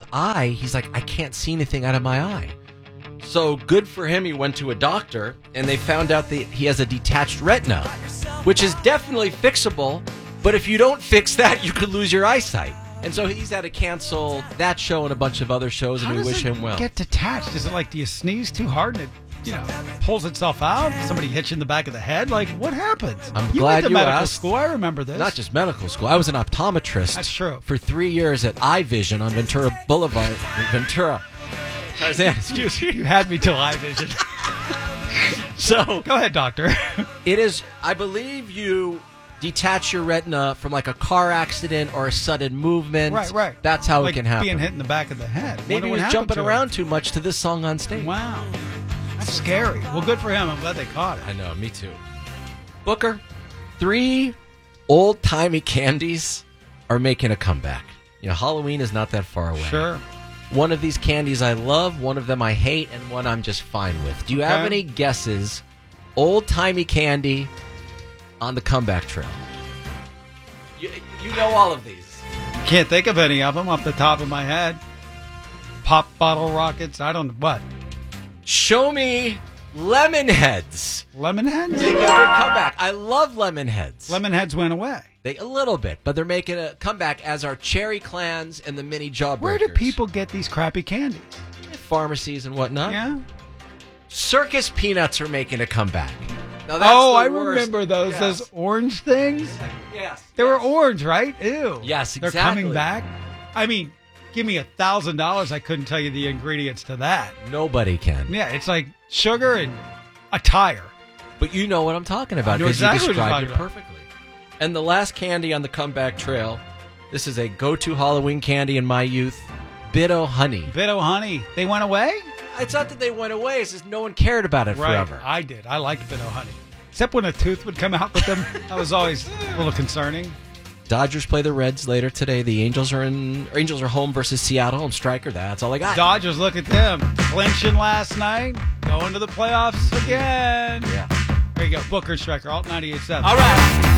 eye, he's like, I can't see anything out of my eye. So good for him, he went to a doctor, and they found out that he has a detached retina, which is definitely fixable, but if you don't fix that, you could lose your eyesight. And so he's had to cancel that show and a bunch of other shows, and we wish him well. Get detached? Is it like, do you sneeze too hard and it, pulls itself out? Somebody hits you in the back of the head? Like, what happens? I'm you glad went to you medical asked. school. I remember this. Not just medical school. I was an optometrist. That's true. For 3 years at iVision on Ventura Boulevard in Ventura. Tarzan, excuse me. You had me till eye vision. So go ahead, doctor. It is, I believe you detach your retina from like a car accident or a sudden movement. Right. That's how like it can happen. Being hit in the back of the head. Maybe he was jumping around too much to this song on stage. Wow. That's scary. Well, good for him. I'm glad they caught it. I know, me too. Booker, 3 old-timey candies are making a comeback. Halloween is not that far away. Sure. One of these candies I love, one of them I hate, and one I'm just fine with. Do you have any guesses? Old-timey candy on the comeback trail. You know all of these. Can't think of any of them off the top of my head. Pop bottle rockets. I don't know. What? Show me Lemonheads. Lemonheads? Making a comeback. I love Lemonheads. Lemonheads went away. A little bit, but they're making a comeback as are Cherry Clans and the Mini Jawbreakers. Where do people get these crappy candies? Pharmacies and whatnot. Yeah. Circus Peanuts are making a comeback. Now, that's I the worst. remember those. Yes. Those orange things? Yes. They were orange, right? Ew. Yes, exactly. They're coming back? I mean, give me $1,000. I couldn't tell you the ingredients to that. Nobody can. Yeah, it's like sugar and a tire. But you know what I'm talking about I know because exactly you what you're described talking it about. perfectly. And the last candy on the comeback trail, this is a go-to Halloween candy in my youth, Bit-O Honey. Bit-O Honey. They went away? It's not that they went away. It's just no one cared about it forever. I did. I liked Bit-O Honey. Except when a tooth would come out with them. That was always a little concerning. Dodgers play the Reds later today. The Angels are home versus Seattle. I'm striker. That's all I got. Dodgers, look at them. Clinching last night. Going to the playoffs again. Yeah. There you go. Booker, striker. Alt 98.7. All right.